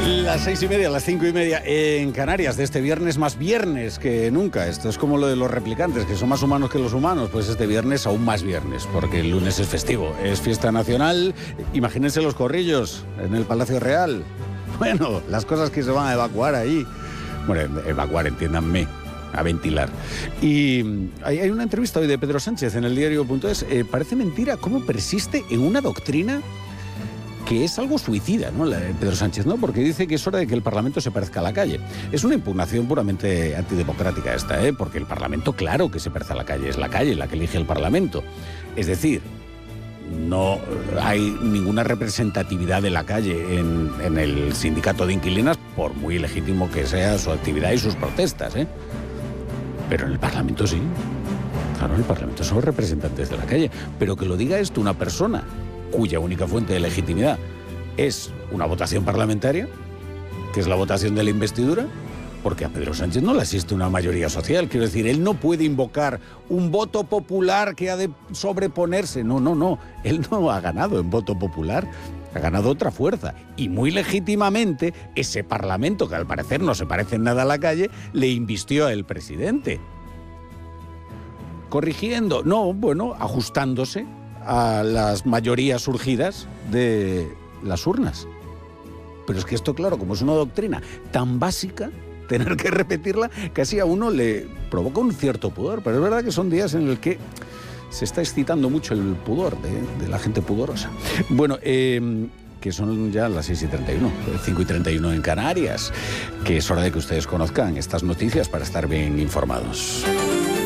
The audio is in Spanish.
Las 6:30, las 5:30 en Canarias de este viernes, más viernes que nunca. Esto es como lo de los replicantes, que son más humanos que los humanos. Pues este viernes aún más viernes, porque el lunes es festivo, es fiesta nacional. Imagínense los corrillos en el Palacio Real. Bueno, las cosas que se van a evacuar ahí. Bueno, evacuar, entiéndanme, a ventilar. Y hay una entrevista hoy de Pedro Sánchez en el diario.es. Parece mentira cómo persiste en una doctrina que es algo suicida, ¿no? La de Pedro Sánchez, ¿no? Porque dice que es hora de que el Parlamento se parezca a la calle. Es una impugnación puramente antidemocrática esta, porque el Parlamento, claro que se parece a la calle, es la calle la que elige el Parlamento. Es decir, no hay ninguna representatividad de la calle en el sindicato de inquilinas, por muy legítimo que sea su actividad y sus protestas, Pero en el Parlamento sí. Claro, en el Parlamento son los representantes de la calle. Pero que lo diga esto una persona cuya única fuente de legitimidad es una votación parlamentaria, que es la votación de la investidura, porque a Pedro Sánchez no le asiste una mayoría social. Quiero decir, él no puede invocar un voto popular que ha de sobreponerse. No. Él no ha ganado en voto popular, ha ganado otra fuerza. Y muy legítimamente, ese Parlamento, que al parecer no se parece en nada a la calle, le invistió al presidente. Corrigiendo, ajustándose a las mayorías surgidas de las urnas. Pero es que esto, claro, como es una doctrina tan básica, tener que repetirla casi a uno le provoca un cierto pudor. Pero es verdad que son días en el que se está excitando mucho el pudor de la gente pudorosa. Bueno, que son ya las 6:31, 5:31 en Canarias, que es hora de que ustedes conozcan estas noticias para estar bien informados.